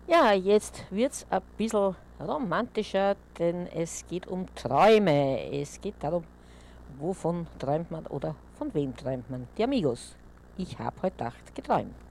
Ja, jetzt wird's ein bisschen romantischer, denn es geht um Träume. Es geht darum, wovon träumt man oder von wem träumt man? Die Amigos. Ich habe heute Nacht geträumt.